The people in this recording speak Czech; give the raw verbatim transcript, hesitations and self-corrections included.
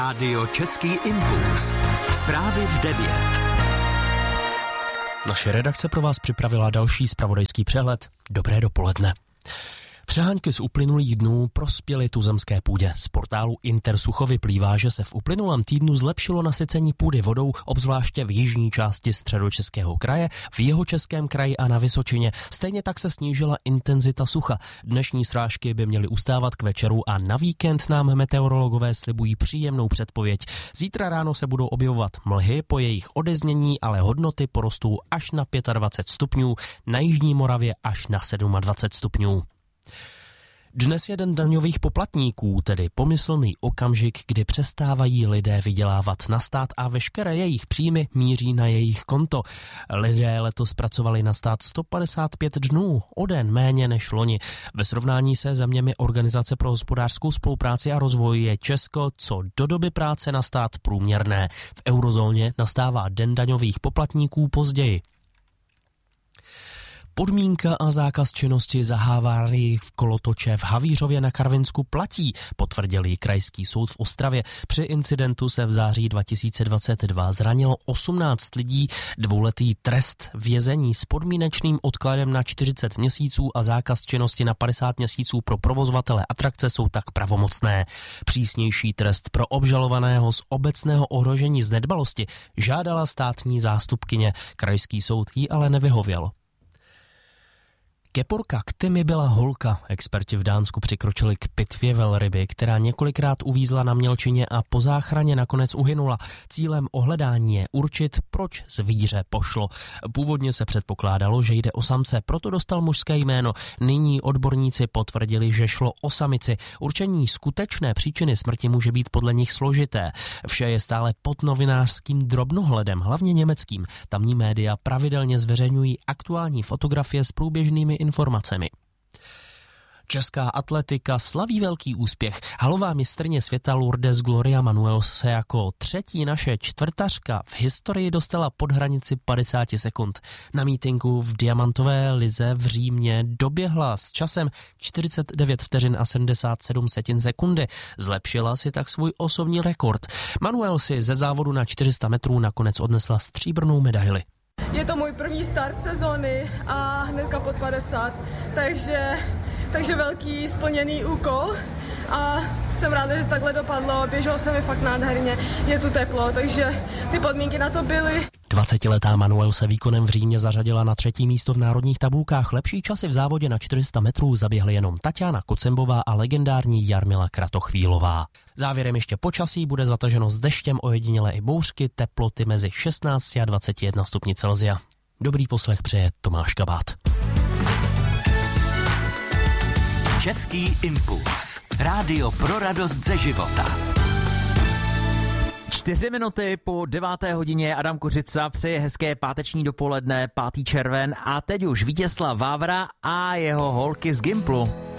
Rádio Český impuls. Zprávy v devět. Naše redakce pro vás připravila další zpravodajský přehled. Dobré dopoledne. Přehánky z uplynulých dnů prospěly tuzemské půdě. Z portálu Intersucho vyplývá, že se v uplynulém týdnu zlepšilo nasycení půdy vodou, obzvláště v jižní části Středočeského kraje, v Jihočeském kraji a na Vysočině. Stejně tak se snížila intenzita sucha. Dnešní srážky by měly ustávat k večeru a na víkend nám meteorologové slibují příjemnou předpověď. Zítra ráno se budou objevovat mlhy, po jejich odeznění ale hodnoty porostou až na dvacet pět stupňů, na jižní Moravě až na dvacet sedm stupňů. Dnes je den daňových poplatníků, tedy pomyslný okamžik, kdy přestávají lidé vydělávat na stát a veškeré jejich příjmy míří na jejich konto. Lidé letos pracovali na stát sto padesát pět dnů, o den méně než loni. Ve srovnání se zeměmi Organizace pro hospodářskou spolupráci a rozvoj je Česko co do doby práce na stát průměrné. V eurozóně nastává den daňových poplatníků později. Podmínka a zákaz činnosti za havárii v kolotoče v Havířově na Karvinsku platí, potvrdil ji Krajský soud v Ostravě. Při incidentu se v září dva tisíce dvacet dva zranilo osmnáct lidí, dvouletý trest vězení s podmínečným odkladem na čtyřicet měsíců a zákaz činnosti na padesát měsíců pro provozovatele atrakce jsou tak pravomocné. Přísnější trest pro obžalovaného z obecného ohrožení z nedbalosti žádala státní zástupkyně. Krajský soud jí ale nevyhověl. Keporka Ktymi byla holka. Experti v Dánsku přikročili k pitvě velryby, která několikrát uvízla na mělčině a po záchraně nakonec uhynula. Cílem ohledání je určit, proč zvíře pošlo. Původně se předpokládalo, že jde o samce, proto dostal mužské jméno. Nyní odborníci potvrdili, že šlo o samici. Určení skutečné příčiny smrti může být podle nich složité. Vše je stále pod novinářským drobnohledem, hlavně německým. Tamní média pravidelně zveřejňují aktuální fotografie s průběžnými informacemi. Česká atletika slaví velký úspěch. Halová mistryně světa Lourdes Gloria Manuel se jako třetí naše čtvrtařka v historii dostala pod hranici padesát sekund. Na mítinku v diamantové lize v Římě doběhla s časem čtyřicet devět vteřin a sedmdesát sedm setin sekundy. Zlepšila si tak svůj osobní rekord. Manuel si ze závodu na čtyři sta metrů nakonec odnesla stříbrnou medaili. Je to můj první start sezóny a hnedka pod padesát, takže, takže velký splněný úkol a jsem ráda, že takhle dopadlo, běželo se mi fakt nádherně, je tu teplo, takže ty podmínky na to byly. dvacetiletá Manuel se výkonem v Římě zařadila na třetí místo v národních tabulkách. Lepší časy v závodě na čtyři sta metrů zaběhly jenom Taťána Kocembová a legendární Jarmila Kratochvílová. Závěrem ještě počasí, bude zataženo s deštěm, ojedinělé i bouřky, teploty mezi šestnáct a dvacet jedna stupni Celsia. Dobrý poslech přeje Tomáš Kabát. Český impuls. Rádio pro radost ze života. Čtyři minuty po deváté hodině Adam Kořica přeje hezké páteční dopoledne, pátý červen a teď už Vítězslav Vávra a jeho holky z Gimplu.